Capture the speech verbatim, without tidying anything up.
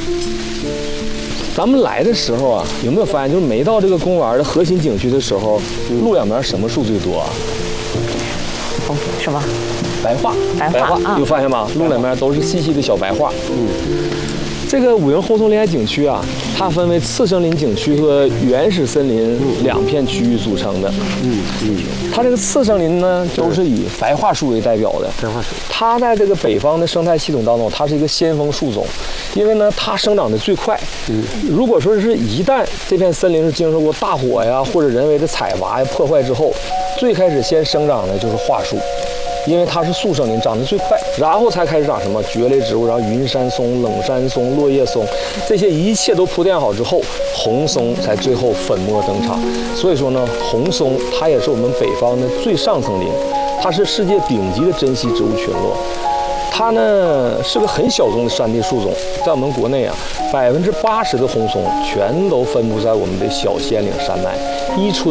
咱们来的时候啊，有没有发现，就是每到这个公园的核心景区的时候，路两边什么树最多啊？ 哦，什么？ 白桦。 白桦啊， 有发现吗？路两边都是细细的小白桦。嗯。这个五营红松林海景区啊，它分为次生林景区和原始森林两片区域组成的。嗯嗯。它这个次生林呢，都是以白桦树为代表的。 白桦树。 它在这个北方的生态系统当中，它是一个先锋树种，因为呢，它生长的最快。嗯。如果说是一旦这片森林是经受过大火呀或者人为的采伐呀破坏之后，最开始先生长的就是桦树。因为它是速生林，长得最快，然后才开始长什么蕨类植物，然后云杉松、冷杉松、落叶松，这些一切都铺垫好之后，红松才最后粉墨登场。所以说呢，红松它也是我们北方的最上层林，它是世界顶级的珍稀植物群落。它呢是个很小众的山地树种，在我们国内啊，百分之八十的红松全都分布在我们的小仙岭山脉，伊春。